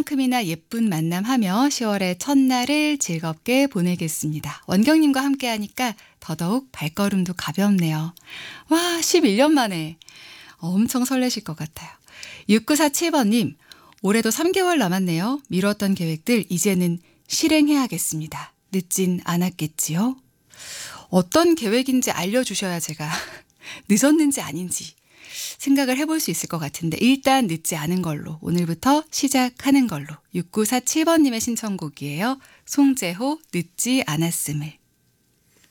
오늘만큼이나 예쁜 만남하며 10월의 첫날을 즐겁게 보내겠습니다. 원경님과 함께하니까 더더욱 발걸음도 가볍네요. 와, 11년 만에 엄청 설레실 것 같아요. 6947번님, 올해도 3개월 남았네요. 미뤘던 계획들 이제는 실행해야겠습니다. 늦진 않았겠지요? 어떤 계획인지 알려주셔야 제가 늦었는지 아닌지 생각을 해볼 수 있을 것 같은데 일단 늦지 않은 걸로 오늘부터 시작하는 걸로 6947번님의 신청곡이에요. 송재호 늦지 않았음을.